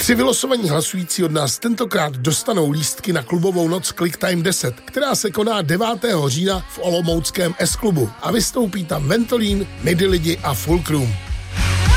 3 vylosovaní hlasující od nás tentokrát dostanou lístky na klubovou noc Clicktime 10, která se koná 9. října v olomouckém S-klubu a vystoupí tam Ventolin, Midi Lidi a Fulcrum.